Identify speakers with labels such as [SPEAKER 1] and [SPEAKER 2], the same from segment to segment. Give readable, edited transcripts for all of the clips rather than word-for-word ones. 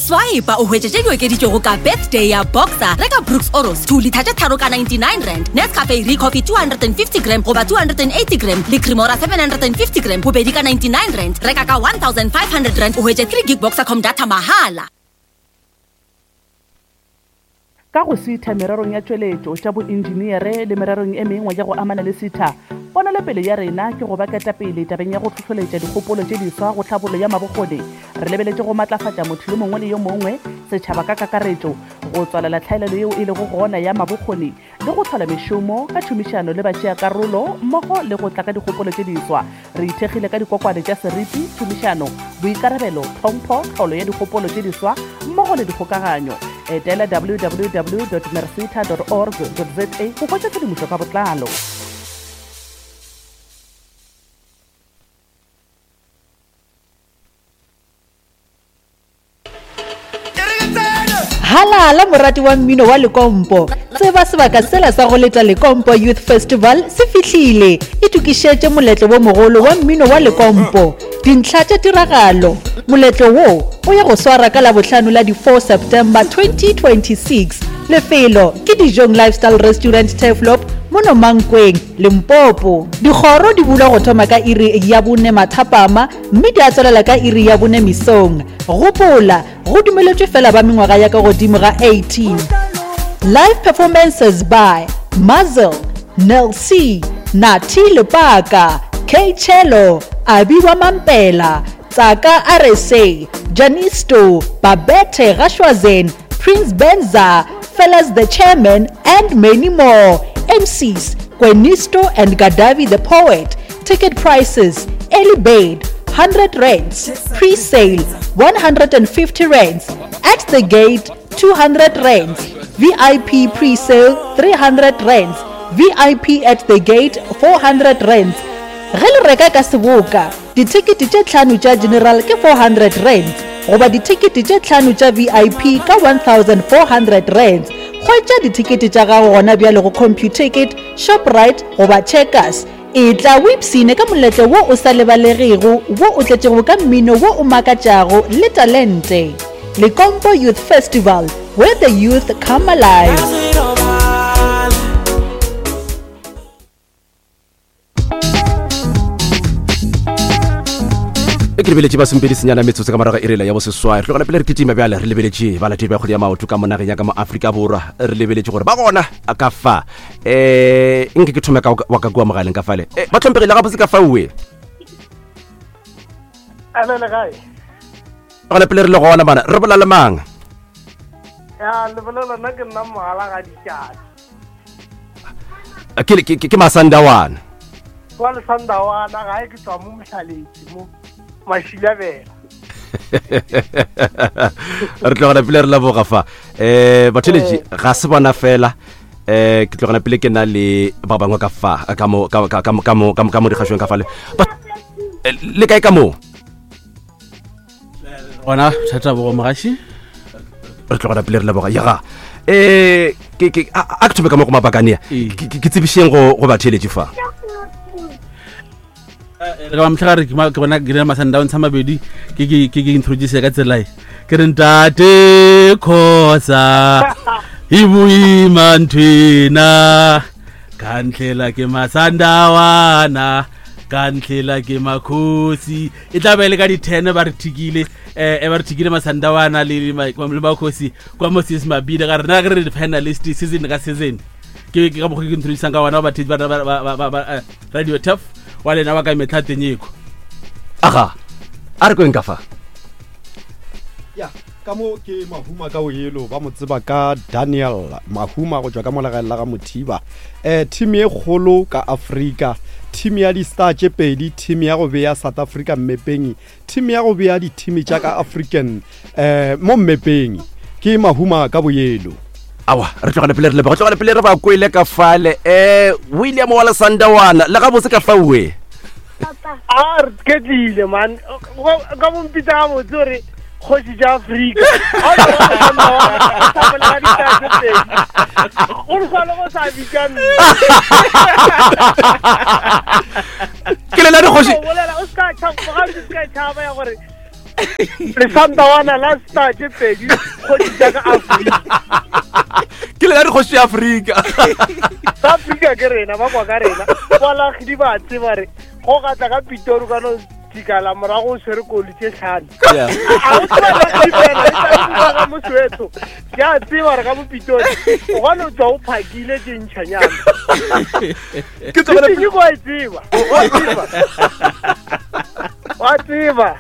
[SPEAKER 1] swipe o hwetše tše diokeditšego ka birthday ya Boxer reka Brooks Oros 2 liter tše tharo ka 99 rand, Nescafe Re Coffee 250 gram goba 280 gram le Cremora 750 gram bobedi ka 99 rand, reka ka 1500 rand o hwetše 3 gig Boxercom data mahala.
[SPEAKER 2] Ka go sitha mererong ya tšweletšo tša boenjiniere le mererong e mengwe ya go amana le sitha, bona le pele ya rena ke go ba ketapele tabeng ya go tlhotlholetša dikgopolo tše diswa go tlhabolo ya mabokgone. Re lebeletše go matlafatša motho le mongwe le yo mongwe, setšhaba ka kakaretšo, go tswalela tlhaelelo yeo e lego gona ya mabokgone le go tlhola mešomo ka tšhomišano le batšeakarolo mmogo le go tla ka dikgopolo tše diswa. Re ithekgile ka dikokwane tša seriti, tšhomišano, boikarabelo, tlhompho, tlholo ya dikgopolo tše diswa mmogo le dikgokaganyo. Etela www.mersita.org.za go hwetša tshedimošo ka botlalo.
[SPEAKER 3] Halala morati wa mmino wa Lekompo, tseba sebaka sela sa go leta Lekompo Youth Festival se fihlile e tukišetše moletlo wo mogolo wa mmino wa Lekompo. Dintlha tša tiragalo, moletlo wo o ya go swara ka la bohlano la di 4 September 2026. Lefelo ke Dijong Lifestyle Restaurant Teflop mono Mankweng, Limpopo. Dikgoro di bula go thoma ka iri ya bone mathapama mme di a tswelela ka iri ya bone misong. Gopola go dumeletšwe fela ba mengwaga ya ka godimo ga 18. Live performances by Muzzle, Nel C, Nati Lepaka, K Cello, Abiwa Mampela, Tsaka RSA, Janisto, Babette Rashwazen, Prince Benza, Fellas the Chairman, and many more. MCs, Quenisto and Gadavi the Poet. Ticket prices, early bird, 100 rands, pre-sale, 150 rands, at the gate, 200 rands, VIP pre-sale, 300 rands, VIP at the gate, 400 rands. Ge le reka ka seboka, ditikete tše tlhano tša general ke 400 rands, goba ditikete tše tlhano tša VIP ka 1400 rands. Hwetša ditikete tša gago gona bjale go CompuTicket, Shoprite goba Checkers. E tla wipsine ka moletlo wo o sa lebalegego wo o tletšego ka mmino wo o makatšago le talente. Lekompo Youth Festival, where the youth come alive.
[SPEAKER 4] ke lebeletše ba sempedi senyana metsotso ka morago irela ya boseswai re tlogana pele re ketima bjale re lebeletše balatedi ba kgodi ya maoto ka monageng ya ka mo Afrika Borwa re lebeletše gore ba gona a ka fa nke ke thome wa ka kua mogaleng ka fale ba tlhompegile ga botse ka fa uwe
[SPEAKER 5] alele gae
[SPEAKER 4] gona pele re le gona bana re bola le mang
[SPEAKER 5] ya le bolela nna ke nna mogala ga ditšatši
[SPEAKER 4] ke Masandawana
[SPEAKER 5] wa le Sandawana gae ke tswa mo mošaletši mo Mashilabela
[SPEAKER 4] re tlogana pele re leboga fa batheletši ga se bona fela ke tlogana pele ke na le ba bangwe ka fa ka mo dikgašong ka fale le kae ka mo
[SPEAKER 6] gona thata bo mogaši
[SPEAKER 4] re tlogana pele re leboga yaga ke thome ka mo go mabakane ke tsebišeng go batheletši fa
[SPEAKER 6] re ba mtlhagare ke bona ke rena Masandawana sa mabedi ke introduce ka tsela ke re ntate khosa ibuima nthwena ka ntlhela ke Masandawana ka ntlhela ke makhosi e tla ba ile ka di 10 ba re thikile Masandawana le makhosi kwa Moses Mabida ga rena re finalist season ka season ke ka bo ke introduce ka wana ba batheletši ba Radio Tough wale na waka imetlate nyiko
[SPEAKER 4] aga a re kweng ka fa
[SPEAKER 7] ya ka mo ke Mahuma ka oyelo ba mo tseba ka Daniel Mahuma go tswa ka molagae la ga Mothiba team e kgolo ka Afrika, team ya di Star tše pedi, team ya go beya South Africa mmepeng, team ya go beya di team tša ka African mo mmepeng ke Mahuma ka boyelo
[SPEAKER 4] awa re tlogana pele re ba kwele ka fale William wa Sandawana le ga botse ka fa uwe
[SPEAKER 5] a re ketlile man ka mo mpitsa ga botse gore kgoši tša Afrika o le sale go sa bika
[SPEAKER 4] ke lela di kgoši
[SPEAKER 5] o ska tšhaba ya gore le Santawana la star tse pedi kgotsa ka Africa
[SPEAKER 4] ke le ya dikgoši ya Afrika
[SPEAKER 5] South Africa ke rena ba kwa ka rena bola khidi ba tseba re go gatla ka Pitori ka no tikala morago se re koli tse tlhano
[SPEAKER 4] Yeah.
[SPEAKER 5] a o tseba ka dipela ka moswetso ya tseba re ka mo Pitori o gana o tswa o phakile ke ntšhanyana
[SPEAKER 4] ke tsogela
[SPEAKER 5] ke go tseba wa tseba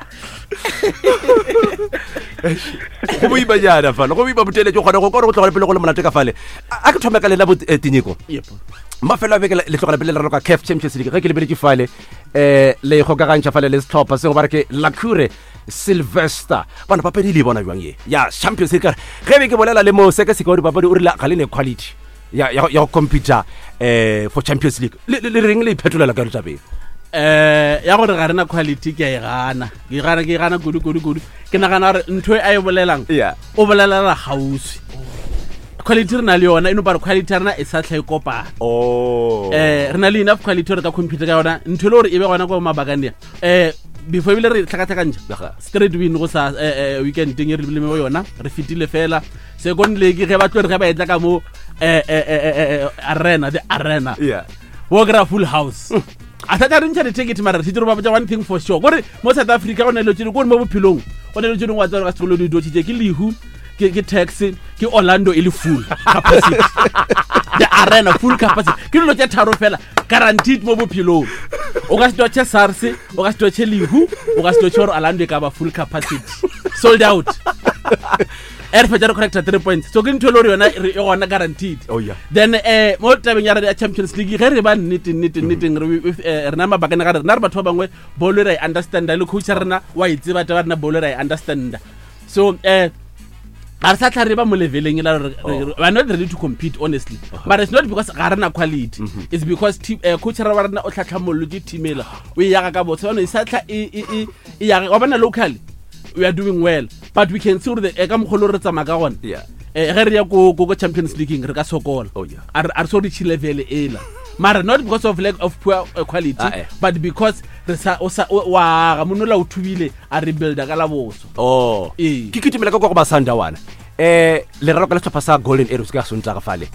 [SPEAKER 4] go boima jana fana go boima boteletse kgona go kore go tlogela pele go le monate ka fale a ke thome ka lela tinyiko mafelo a beke le tlogela pele le raloka CAF Champions League ge ke lebeletse fale le gokagantšha fale le setlhopha sengwe ba re ke Lacure Sylvester bana papedi le bona jwang ye ya Champions League kare ge be ke bolela le mo seke sekao dipapadi o rile ga le ne quality ya go compete for Champions League le reng le iphetolela ka ditabeng
[SPEAKER 6] ya gore ga rena quality ke a e gana kudu ke nagana gore ntho e a e bolelang
[SPEAKER 4] Yeah.
[SPEAKER 6] o bolelela gausi quality re na le yona eno bare quality ya rena e sa tlha e kopana re na le enough quality gore ka computer ka yona ntho le gore e be gona ko mabakane before ebile re tlhakatlhakantšha straight win go sa weekendeng e re lebile mo yona re fetile fela second league ge ba tlo re ge ba etla ka mo the arena
[SPEAKER 4] Yeah.
[SPEAKER 6] wo kry-a full house a thata re ntšha di-ticket mara re thitse ba botsa one thing for sure kore mo South Africa go ne lo tsene kore mo bophelong go ne lo tsene wa tsara ka sekolo di dotšitše ke lehu ke taxi ke Orlando e le full capacity the arena full capacity ke dilo tše tharo fela guaranteed mo bophelong o ka se totše SARS o ka se totše lehu o ka se totše gore Orlando e ka ba full capacity sold out re fetša re correcta 3 points so ke ntho le gore yona e gona guaranteed
[SPEAKER 4] Oh, yeah.
[SPEAKER 6] then mo tabeng ya re ya Champions League ge re ba nneteng re na mabakane ga re na re batho ba bangwe bolo re a understanda le coach ya rena wa e tseba taba rena bolo re a understanda so ga re sa tla re ba mo leveleng la we are not ready to compete honestly but it's not because ga rena quality it's because coach ya rena o tlhatlhamollo timela o e yaga ka botse bona e sa tla e yaga wa bana locally we are doing well but we can see the ka mogolo re tsama ka gona
[SPEAKER 4] Yeah.
[SPEAKER 6] ge re ya go Champions League re ka sokola
[SPEAKER 4] Oh, yeah.
[SPEAKER 6] are so reach level ela mara not because of lack of poor quality but because re sa wa ga monola o thubile a rebuilda ka la boso
[SPEAKER 4] ke kitimela ka go ba Sandawana le raloka le setlhopha sa Golden Arrows ka sonta ga fale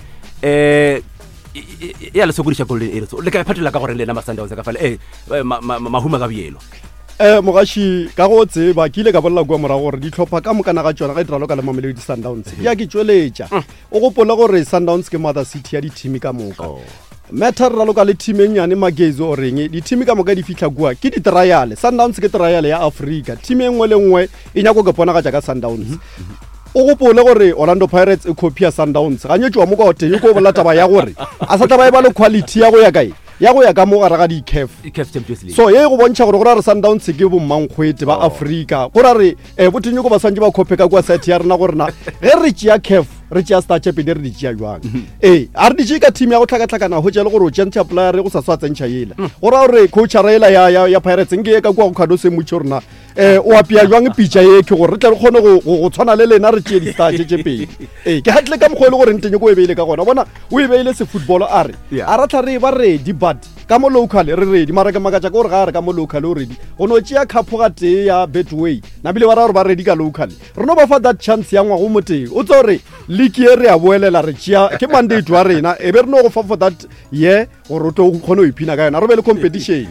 [SPEAKER 4] ya le sokodisha Golden Arrows le ka phatela ka gore le na Sundowns ka fale mahuma ka bielo
[SPEAKER 7] mogashi ka go tseba ke ile ka bolela kwa morago gore ditlhopha ka mokana ga tsona ga diralo ka le Mamelodi Sundowns ya ke tsweletša o gopola gore Sundowns ke mother city ya di-team ka moka matter ralo ka le team e nyane Magezo o reng di-team ka moka di fihla kua ke di-trial Sundowns ke trial ya Africa team e nngwe le nngwe e nyako ke ponagatša ka Sundowns o gopole gore Orlando Pirates e copy ya Sundowns ga nyetšwa mo ka o teng ko bola taba ya gore a sa taba e ba le quality ya go ya kae ya go ya ka mo gara ga di-CAF
[SPEAKER 4] Champions League
[SPEAKER 7] so ye go bontšha gore go ra re Sundowns ke bommankgwete ba Africa go ra re botenyoko ba swantse ba copy ka kwa site ya rena gore na ge re tšea CAF re tšea Star Champions re di tšea jwang a re di tšee ka team ya go tlhakatlhakana go tšea le gore o tšentšha player go sa swa tsentšha yela go ra gore coachara ela ya Pirates nke ye ka kwa go kgado se motšho rena o apea jwang pitša ye ke gore re tle re kgone go tshwana le lena re tšee di-star tše pedi ke gatlile ka mokgwa e le gore ntenyeko o e beile ka gona bona o e beile se football a re a ratla re ba ready but ka mo local re ready mara ke makatša ke gore ga re ka mo local o ready go no tšea khapo ga tee ya Betway nabile ba ra gore ba ready ka local re no ba fa that chance ya ngwago mo teng o tse gore league ye re a boelela re tšea ke mandate wa rena e be re no go fa for that ye gore o tlo kgone o iphina ka yona re be le competition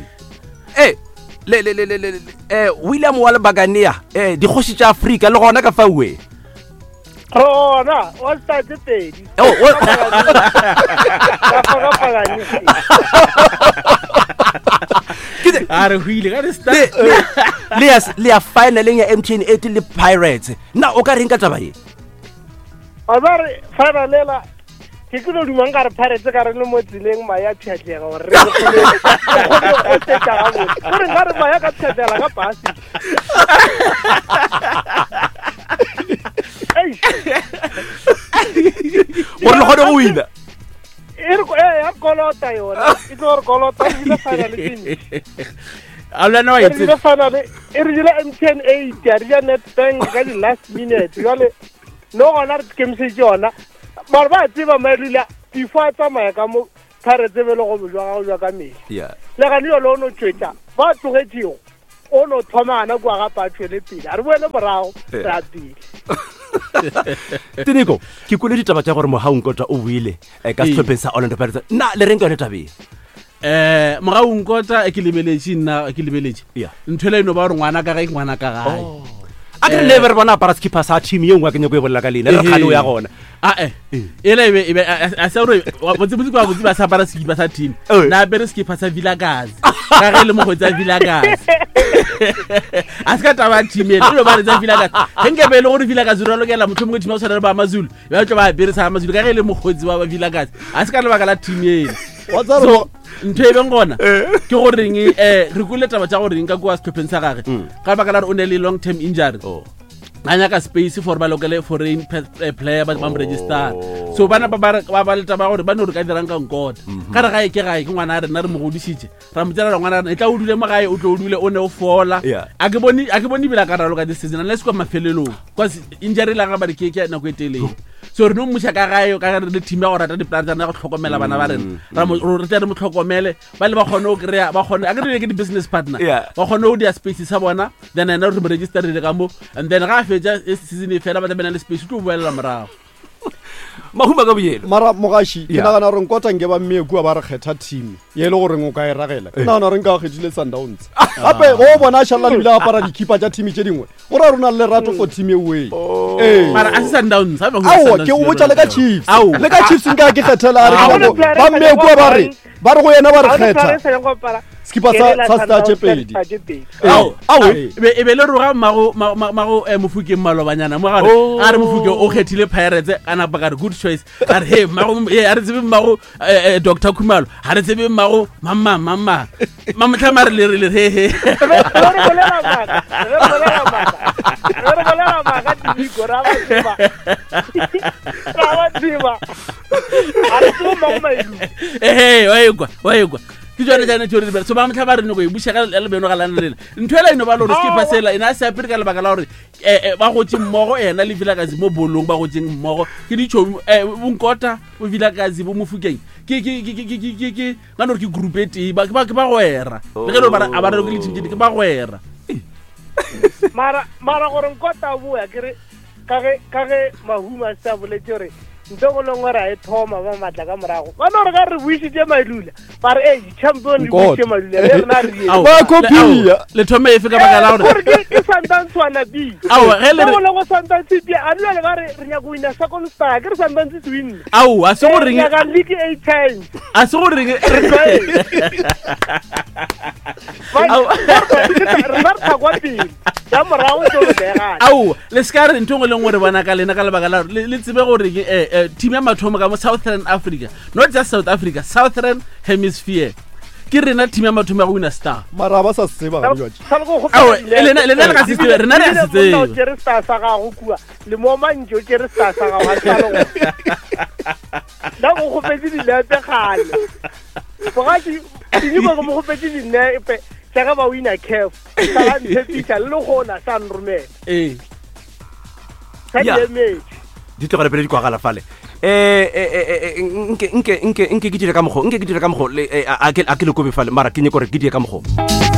[SPEAKER 4] William wa Lebagania dikgoši tša Afrika le gona ka fawe
[SPEAKER 5] rona wa star tse pedi
[SPEAKER 6] a re huile ga re
[SPEAKER 4] le ya finaleng ya MTN 8 le Pirates na o ka reng ka taba ye
[SPEAKER 5] a ba re finalela ke tlo dumang ka re Pirates ka re le mo tsileng maya tšhatlega gore re kgone o tšetša gabotse gore nka re maya ka tšhatela ka pasi
[SPEAKER 4] gore le kgone go wina
[SPEAKER 5] ya kolota yona e tlo gore kolota e rile finale ke
[SPEAKER 6] alwana wa
[SPEAKER 5] e rile finale e rile MTN 8 ya rile Nedbank ka di-last minute jale no gona re tikemisetse yona mara ba tseba maelila before a tsamaya ka mo Pirates be le go bojwa ka mele le ga le yo lo no tšwetša ba tlogetšego o no thomana kwa ga patšwele pele a re boele morago ra pele
[SPEAKER 4] Tiniko ke kule ditaba tša gore Mogaonkota o buile ka setlhopheng sa Orlando Pirates nna le reng ka yone tabeng
[SPEAKER 6] Mogaonkota ke lebeletše nna ke lebeletše
[SPEAKER 4] Yeah.
[SPEAKER 6] ntho le eno ba gore ngwana ka gae ngwana ka gae
[SPEAKER 4] a ke le re bona apara skipper sa team ye nngwe a ke nyako e bolela ka leina re kgale o ya gona
[SPEAKER 6] ele ebe a sa gore botsebotse kwa botse ba sa apara skipa sa team na bere skipa sa Vilakazi ka ge le mogotsi a Vilakazi a se ka taba team ele lo ba re tsa Vilakazi ge nke be le gore Vilakazi re lokela motho mongwe team o tshwana le ba Amazulu ba tlo ba bere sa Amazulu ka ge le mogotsi wa Vilakazi a se ka lebaka la team ele so ntho e beng gona ke goreng re kule taba tša goreng ka kwa setlhopheng sa gage ka baka la re o ne le long term injury a nyaka space for ba lokele foreign player ba mo register so bana ba leta ba gore ba no re ka dirang ka Nkota ka re gae ke ngwana a rena re mo godisitše ra mo tsela ngwana e tla o dule mo gae o tlo o dule o ne o fola a ke bone bila ka ralo ka this season unless kwa mafelelong because injury la ga ba re ke nako e telele so re no mmuša ka gae ka re le team ya go rata di-player tsa go tlhokomela bana ba rena re tle re mo tlhokomele ba le ba kgone o kry-a ba kgone a ke re ke di-business partner ba kgone o dia space sa bona then ena re mo registerile ka mo and then ga a fetša season e fela ba tlamena le space o tlo boelela morago
[SPEAKER 4] Mahuma ka boyelo
[SPEAKER 7] mara mogaši ke nagana gore Nkota nke ba mmekua ba re kgetha team ye le goreng o ka e ragela ke nagana gore nka kgethile Sundowns gape go bona a šhalela lebile apara dikipa tša team tše dingwe gore a rona le lerato for team eweng
[SPEAKER 6] mara a se Sundowns
[SPEAKER 7] ao ke o botša le ka Chiefs le ka Chiefs nka ke kgethela ba mmekua ba re go yena ba re kgetha skipa sa Star Chepedi
[SPEAKER 6] e be le roga mago Mofokeng Malobanyana mo gare a re Mofokeng o kgethile Pirates a napa ka re good choice a re he mago a re tsebe mago Dr Khumalo a re tsebe mago mama tlhama re le he he wa ekwa ke jone jane tšore so ba motlha ba re go e buša ka le beno ga lana lela ntho ela eno ba le gore skipa sela ena a se apere ka lebaka la gore ba gotse mmogo ena le Vilakazi mo bolong ba gotseng mmogo ke ditšhomi bonkota bo Vilakazi bo Mofokeng ke ga no re ke group e tee ke ba goera le ge a ba re ke leteam ke ba goera
[SPEAKER 5] mara gore Nkota boya kere ka ge Mahuma sa boletse gore ntho le ngwe ra e thoma ba matla ka morago ba no re ka re buisitše Malula ba re champion le buisitše Malula le rena re
[SPEAKER 7] ba copia
[SPEAKER 6] le thome efe ka baka la gore
[SPEAKER 5] ke Sundowns wana B le go Sundowns B a le ka re nya go wina second star ke re Sundowns se win
[SPEAKER 6] a se go reng
[SPEAKER 5] ka league 8 times
[SPEAKER 6] a se go reng
[SPEAKER 5] ya morago tlo le bega
[SPEAKER 6] le ska re ntho ngwe le ngwe re bona ka lena ka lebaka la le tsebe gore team ya mathomo ka mo Southern Africa not just South Africa Southern Hemisphere ke rena team ya mathomo ya go wina star
[SPEAKER 7] mara ba sa tseba ga jwa
[SPEAKER 6] lena le ka setse rena re a setse
[SPEAKER 5] o tsere star sa ga go kua le mo manje o tsere star sa ga wa tsalo da go go pedi di lete gale ga di go mo go pedi di nepe tsaka ba wina CAF sa ntshepisa le gona sa nromela sa le
[SPEAKER 4] di tlogale pele di kwa gala fale nke ke dire ka mogo a ke le kobe fale mara ke nye gore ke die ka mogo